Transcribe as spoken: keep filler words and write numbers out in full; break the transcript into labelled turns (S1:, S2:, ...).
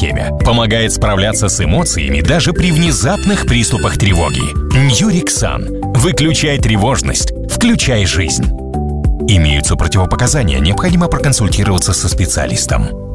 S1: системе. Помогает справляться с эмоциями даже при внезапных приступах тревоги. Ньюриксан. Выключай тревожность. Включай жизнь. Имеются противопоказания. Необходимо проконсультироваться со специалистом.